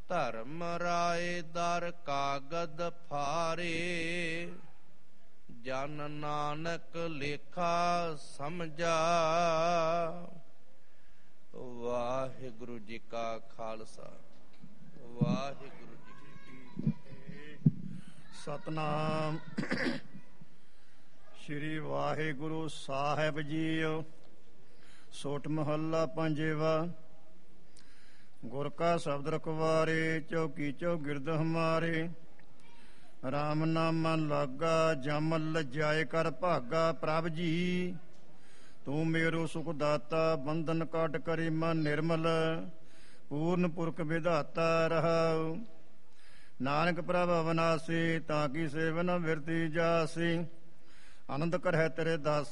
ਧਰਮ ਰਾਏ ਦਰ ਕਾਗਦ ਫਾਰੇ, ਜਨ ਨਾਨਕ ਲੇਖਾ ਸਮਝਾ। ਵਾਹਿਗੁਰੂ ਜੀ ਕਾ ਖਾਲਸਾ, ਵਾਹਿਗੁਰੂ ਜੀ ਕੀ ਫਤਿਹ। ਸਤਨਾਮ ਸ੍ਰੀ ਵਾਹਿਗੁਰੂ ਸਾਹਿਬ ਜੀਓ। ਸੋਠ ਮਹੱਲਾ ਪੰਜਵਾ। ਗੁਰ ਕਾ ਸ਼ਬਦ ਰਖਵਾਰੇ, ਚੌਕੀ ਚੌਗਿਰਦ ਹਮਾਰੇ। ਰਾਮ ਨਾਮ ਮਨ ਲਾਗਾ, ਜਮ ਲਜਾਏ ਕਰ ਭਾਗਾ। ਪ੍ਰਭ ਜੀ ਤੂੰ ਮੇਰੋ ਸੁਖ ਦਾਤਾ, ਬੰਧਨ ਕਾਟ ਕਰੀ ਮਨ ਨਿਰਮਲ। ਪੂਰਨ ਪੁਰਖ ਵਿਧਾਤਾ ਰਹਾਉ। ਨਾਨਕ ਪ੍ਰਭ ਅਵਨਾਸੀ, ਤਾਂ ਕੀ ਸੇਵਨ ਬਿਰਤੀ ਜਾਸੀ। ਆਨੰਦ ਕਰਹਿ ਤੇਰੇ ਦਾਸ